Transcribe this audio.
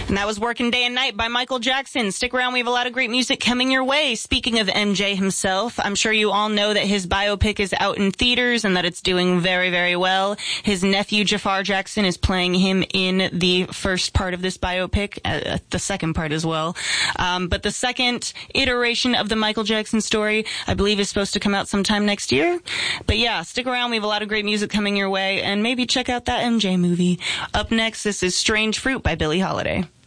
And that was Working Day and Night by Michael Jackson. Stick around. We have a lot of great music coming your way. Speaking of MJ himself, I'm sure you all know that his biopic is out in theaters and that it's doing very, very well. His nephew, Jafar Jackson, is playing him in the first part of this biopic, the second part as well. But the second iteration of the Michael Jackson story, I believe, is supposed to come out sometime next year. But yeah, stick around. We have a lot of great music coming your way, and maybe check out that MJ movie. Up next, this is Strange Fruit by Billie Holiday.